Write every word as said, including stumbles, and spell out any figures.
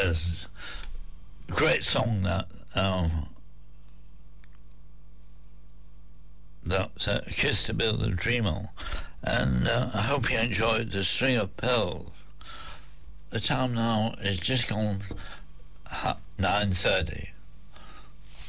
There's a great song that um, that uh, Kiss to Build a Dream On, and uh, I hope you enjoyed the String of Pearls. The time now is just gone nine thirty.